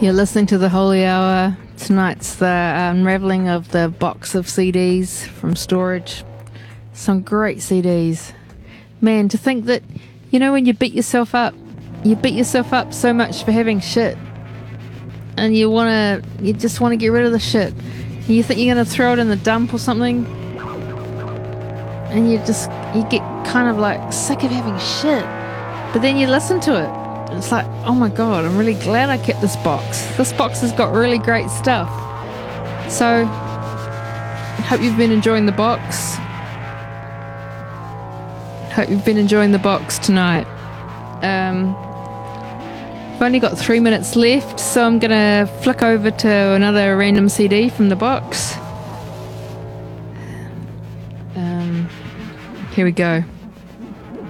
You're listening to The Holy Hour. Tonight's the unraveling of the box of CDs from storage. Some great CDs. Man, to think that, you know, when you beat yourself up so much for having shit, and you just want to get rid of the shit, and you think you're going to throw it in the dump or something, and you get kind of like sick of having shit, but then you listen to it. It's like, oh my god, I'm really glad I kept this box. This box has got really great stuff. So, I hope you've been enjoying the box. Hope you've been enjoying the box tonight. I've only got 3 minutes left, so I'm going to flick over to another random CD from the box. Here we go.